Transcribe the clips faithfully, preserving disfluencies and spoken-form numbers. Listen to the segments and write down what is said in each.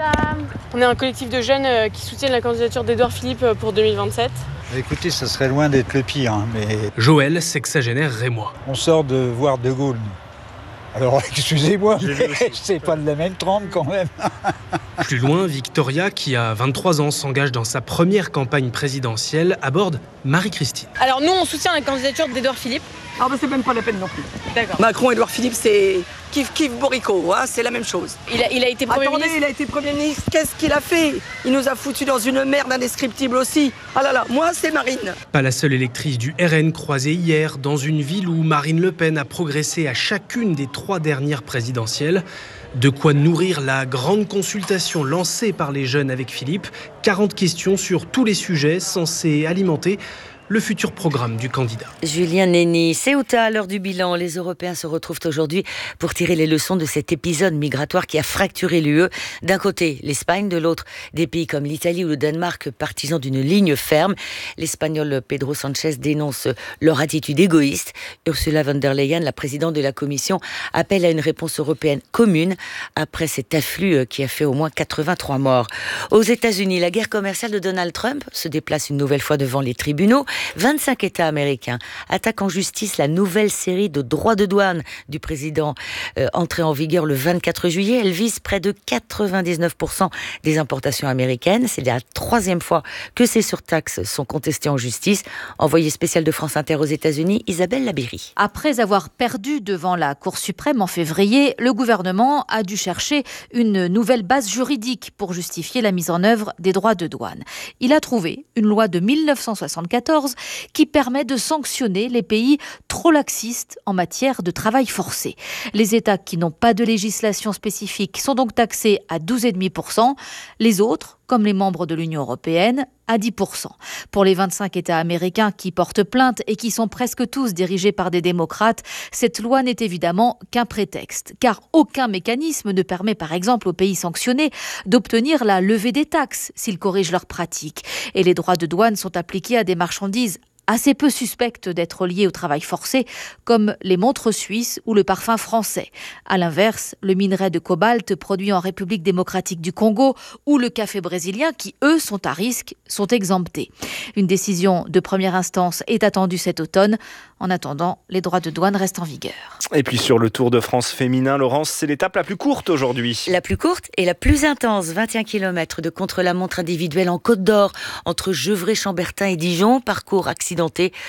madame. On est un collectif de jeunes qui soutiennent la candidature d'Édouard Philippe pour deux mille vingt-sept. Écoutez, ça serait loin d'être le pire, hein, mais... Joël, sexagénaire rémois. On sort de voir De Gaulle. Alors, excusez-moi, mais c'est pas de la même trempe quand même. Plus loin, Victoria, qui a vingt-trois ans, s'engage dans sa première campagne présidentielle, aborde Marie-Christine. Alors nous, on soutient la candidature d'Édouard Philippe. Ah bah c'est même pas la peine non plus. D'accord. Macron, Édouard Philippe, c'est kiff kiff Borico, hein, c'est la même chose. Il a, il a été Premier Attendez, ministre. il a été Premier ministre, qu'est-ce qu'il a fait? Il nous a foutu dans une merde indescriptible aussi. Ah là là, moi c'est Marine. Pas la seule électrice du R N croisée hier dans une ville où Marine Le Pen a progressé à chacune des trois dernières présidentielles. De quoi nourrir la grande consultation lancée par les jeunes avec Philippe. quarante questions sur tous les sujets censés alimenter le futur programme du candidat. Julien Néni, Ceuta, à l'heure du bilan. Les Européens se retrouvent aujourd'hui pour tirer les leçons de cet épisode migratoire qui a fracturé l'U E. D'un côté, l'Espagne, de l'autre, des pays comme l'Italie ou le Danemark, partisans d'une ligne ferme. L'Espagnol Pedro Sanchez dénonce leur attitude égoïste. Ursula von der Leyen, la présidente de la Commission, appelle à une réponse européenne commune après cet afflux qui a fait au moins quatre-vingt-trois morts. Aux États-Unis, la guerre commerciale de Donald Trump se déplace une nouvelle fois devant les tribunaux. vingt-cinq États américains attaquent en justice la nouvelle série de droits de douane du président euh, entrée en vigueur le vingt-quatre juillet. Elle vise près de quatre-vingt-dix-neuf pour cent des importations américaines. C'est la troisième fois que ces surtaxes sont contestées en justice. Envoyée spéciale de France Inter aux États-Unis, Isabelle Labéry. Après avoir perdu devant la Cour suprême en février, le gouvernement a dû chercher une nouvelle base juridique pour justifier la mise en œuvre des droits de douane. Il a trouvé une loi de mille neuf cent soixante-quatorze qui permet de sanctionner les pays trop laxistes en matière de travail forcé. Les États qui n'ont pas de législation spécifique sont donc taxés à douze virgule cinq pour cent. Les autres, comme les membres de l'Union européenne, à dix pour cent. Pour les vingt-cinq États américains qui portent plainte et qui sont presque tous dirigés par des démocrates, cette loi n'est évidemment qu'un prétexte, car aucun mécanisme ne permet par exemple aux pays sanctionnés d'obtenir la levée des taxes s'ils corrigent leurs pratiques. Et les droits de douane sont appliqués à des marchandises assez peu suspectes d'être liées au travail forcé, comme les montres suisses ou le parfum français. À l'inverse, le minerai de cobalt produit en République démocratique du Congo ou le café brésilien, qui eux sont à risque, sont exemptés. Une décision de première instance est attendue cet automne. En attendant, les droits de douane restent en vigueur. Et puis sur le Tour de France féminin, Laurence, c'est l'étape la plus courte aujourd'hui. La plus courte et la plus intense, vingt et un kilomètres de contre-la-montre individuelle en Côte d'Or, entre Gevrey-Chambertin et Dijon, parcours accidenté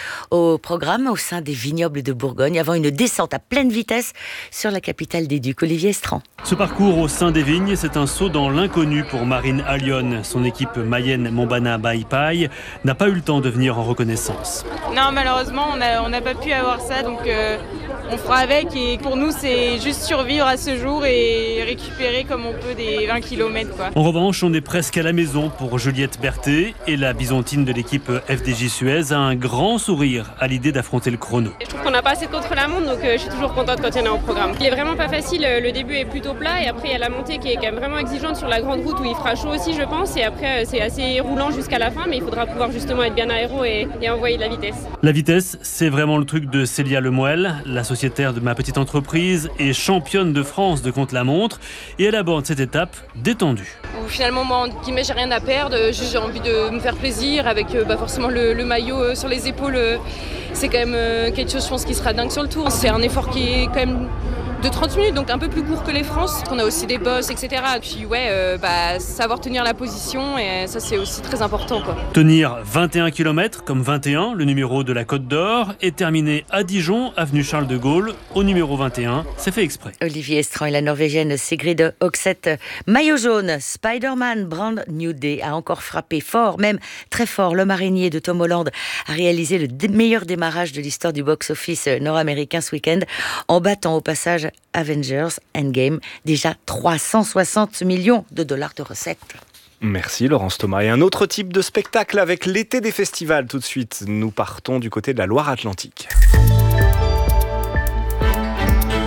au programme au sein des vignobles de Bourgogne, avant une descente à pleine vitesse sur la capitale des Ducs, Olivier Estran. Ce parcours au sein des vignes, c'est un saut dans l'inconnu pour Marine Allione. Son équipe Mayenne Mombana Baipai n'a pas eu le temps de venir en reconnaissance. Non, malheureusement, on n'a on a pas pu avoir ça, donc euh, on fera avec. Et pour nous, c'est juste survivre à ce jour et récupérer comme on peut des vingt kilomètres. Quoi. En revanche, on est presque à la maison pour Juliette Berthet et la byzantine de l'équipe F D J Suez a un grand sourire à l'idée d'affronter le chrono. Je trouve qu'on n'a pas assez de contre-la-montre, donc euh, je suis toujours contente quand il y en a au programme. Il est vraiment pas facile, le début est plutôt plat et après il y a la montée qui est quand même vraiment exigeante sur la grande route où il fera chaud aussi, je pense, et après c'est assez roulant jusqu'à la fin, mais il faudra pouvoir justement être bien aéro et, et envoyer de la vitesse. La vitesse, c'est vraiment le truc de Célia Lemoelle, la sociétaire de ma petite entreprise et championne de France de contre-la-montre, et elle aborde cette étape détendue. Où finalement, moi, en guillemets, j'ai rien à perdre, j'ai envie de me faire plaisir avec bah, forcément le, le maillot euh, sur les épaules. Euh, c'est quand même euh, quelque chose, je pense, qui sera dingue sur le tour. C'est un effort qui est quand même de trente minutes, donc un peu plus court que les France. On a aussi des bosses, et cetera. Puis ouais, euh, bah, savoir tenir la position, et ça c'est aussi très important, quoi. Tenir vingt et un kilomètres comme vingt et un, le numéro de la Côte d'Or, et terminer à Dijon, avenue Charles de Gaulle, au numéro vingt et un. C'est fait exprès. Olivier Estran et la Norvégienne Sigrid Hogseth. Maillot jaune, Spider-Man Brand New Day a encore frappé fort, même très fort. L'homme araignée de Tom Holland a réalisé le dé- meilleur démarrage de l'histoire du box-office nord-américain ce week-end, en battant au passage Avengers Endgame, déjà trois cent soixante millions de dollars de recettes. Merci Laurence Thomas. Et un autre type de spectacle avec l'été des festivals. Tout de suite, nous partons du côté de la Loire-Atlantique.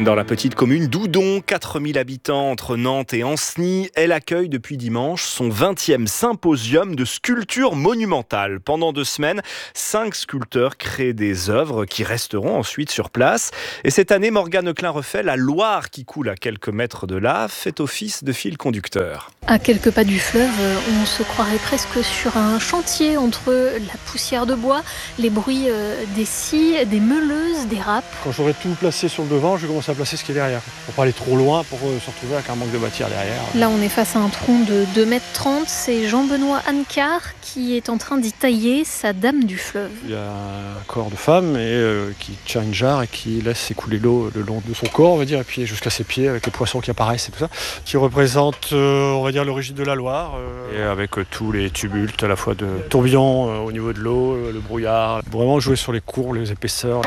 Dans la petite commune d'Oudon, quatre mille habitants entre Nantes et Ancenis, elle accueille depuis dimanche son vingtième symposium de sculpture monumentale. Pendant deux semaines, cinq sculpteurs créent des œuvres qui resteront ensuite sur place. Et cette année, Morgane Leclin refait la Loire qui coule à quelques mètres de là, fait office de fil conducteur. À quelques pas du fleuve, on se croirait presque sur un chantier entre la poussière de bois, les bruits des scies, des meuleuses, des râpes. Quand j'aurai tout placé sur le devant, je commence à placer ce qui est derrière, pour pas aller trop loin, pour se retrouver avec un manque de matière derrière. Là, on est face à un tronc de deux mètres trente. C'est Jean-Benoît Ancar qui est en train d'y tailler sa Dame du fleuve. Il y a un corps de femme et, euh, qui tient une jarre et qui laisse s'écouler l'eau le long de son corps, on va dire, et puis jusqu'à ses pieds avec les poissons qui apparaissent et tout ça, qui représente, euh, on va dire, l'origine de la Loire, euh, et avec euh, tous les tumultes à la fois de tourbillons euh, au niveau de l'eau, le brouillard, vraiment jouer sur les courbes, les épaisseurs.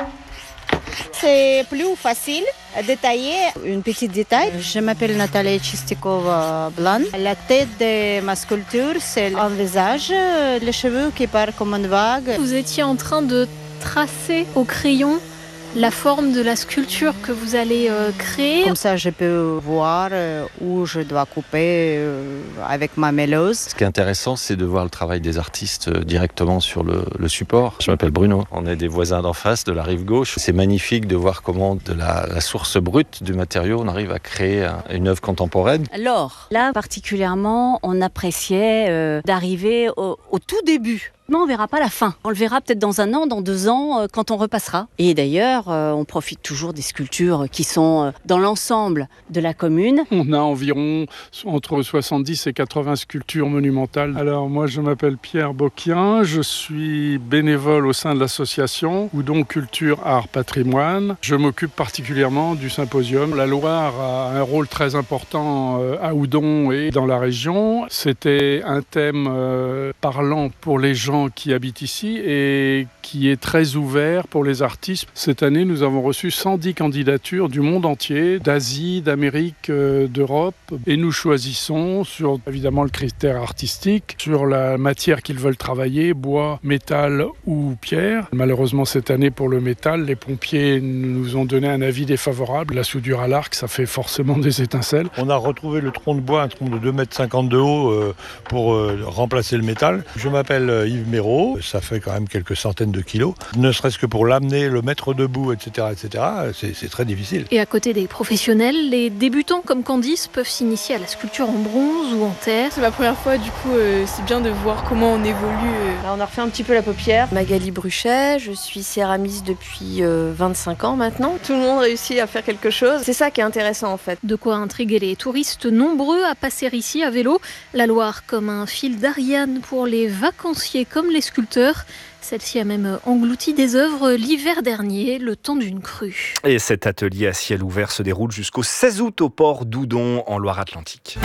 C'est plus facile à détailler. Une petite détail, je m'appelle Natalia Chistikova-Blan. La tête de ma sculpture, c'est un visage, les cheveux qui partent comme une vague. Vous étiez en train de tracer au crayon la forme de la sculpture que vous allez euh, créer. Comme ça, je peux voir euh, où je dois couper euh, avec ma mêleuse. Ce qui est intéressant, c'est de voir le travail des artistes directement sur le, le support. Je m'appelle Bruno. On est des voisins d'en face, de la rive gauche. C'est magnifique de voir comment, de la, la source brute du matériau, on arrive à créer un, une œuvre contemporaine. Alors, là, particulièrement, on appréciait euh, d'arriver au, au tout début. Mais on ne verra pas la fin. On le verra peut-être dans un an, dans deux ans, euh, quand on repassera. Et d'ailleurs, euh, on profite toujours des sculptures qui sont euh, dans l'ensemble de la commune. On a environ entre soixante-dix et quatre-vingts sculptures monumentales. Alors moi, je m'appelle Pierre Boquien, je suis bénévole au sein de l'association Oudon Culture Art Patrimoine. Je m'occupe particulièrement du symposium. La Loire a un rôle très important euh, à Oudon et dans la région. C'était un thème euh, parlant pour les gens qui habitent ici et qui est très ouvert pour les artistes. Cette année, nous avons reçu cent dix candidatures du monde entier, d'Asie, d'Amérique, euh, d'Europe. Et nous choisissons sur, évidemment, le critère artistique, sur la matière qu'ils veulent travailler, bois, métal ou pierre. Malheureusement, cette année, pour le métal, les pompiers nous ont donné un avis défavorable. La soudure à l'arc, ça fait forcément des étincelles. On a retrouvé le tronc de bois, un tronc de deux mètres cinquante de haut euh, pour euh, remplacer le métal. Je m'appelle euh, Yves Méraud, ça fait quand même quelques centaines de kilos. Ne serait-ce que pour l'amener, le mettre debout, et cetera, et cetera, c'est, c'est très difficile. Et à côté des professionnels, les débutants comme Candice peuvent s'initier à la sculpture en bronze ou en terre. C'est ma première fois, du coup, euh, c'est bien de voir comment on évolue. Euh. Là, on a refait un petit peu la paupière. Magali Bruchet, je suis céramiste depuis euh, vingt-cinq ans maintenant. Tout le monde réussit à faire quelque chose. C'est ça qui est intéressant en fait. De quoi intriguer les touristes nombreux à passer ici à vélo. La Loire comme un fil d'Ariane pour les vacanciers comme les sculpteurs. Celle-ci a même englouti des œuvres l'hiver dernier, le temps d'une crue. Et cet atelier à ciel ouvert se déroule jusqu'au seize août au port d'Oudon, en Loire-Atlantique.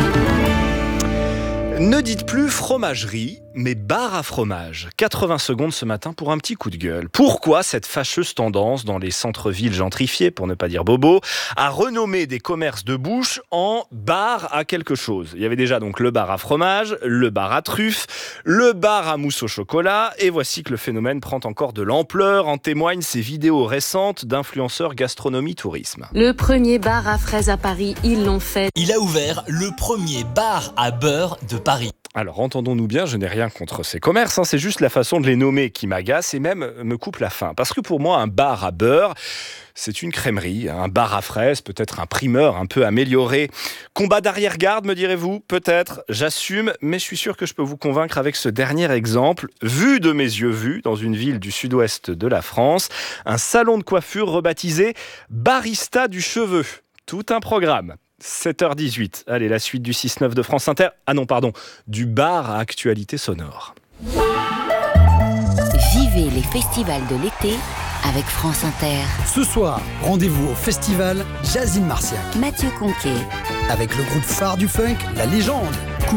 Ne dites plus fromagerie, mais bar à fromage. quatre-vingts secondes ce matin pour un petit coup de gueule. Pourquoi cette fâcheuse tendance dans les centres-villes gentrifiés, pour ne pas dire bobo, à renommer des commerces de bouche en bar à quelque chose? Il y avait déjà donc le bar à fromage, le bar à truffes, le bar à mousse au chocolat, et voici que le phénomène prend encore de l'ampleur. En témoignent ces vidéos récentes d'influenceurs gastronomie-tourisme. Le premier bar à fraises à Paris, ils l'ont fait. Il a ouvert le premier bar à beurre de Paris. Alors entendons-nous bien, je n'ai rien contre ces commerces, hein, c'est juste la façon de les nommer qui m'agace et même me coupe la faim. Parce que pour moi, un bar à beurre, c'est une crèmerie, un bar à fraises, peut-être un primeur un peu amélioré. Combat d'arrière-garde, me direz-vous? Peut-être, j'assume, mais je suis sûr que je peux vous convaincre avec ce dernier exemple. Vu de mes yeux vus, dans une ville du sud-ouest de la France, un salon de coiffure rebaptisé Barista du Cheveu. Tout un programme. sept heures dix-huit. Allez, la suite du six neuf de France Inter. Ah non, pardon, du bar à actualité sonore. Vivez les festivals de l'été avec France Inter. Ce soir, rendez-vous au festival Jazz in Marciac. Mathieu Conquet. Avec le groupe phare du funk, La Légende.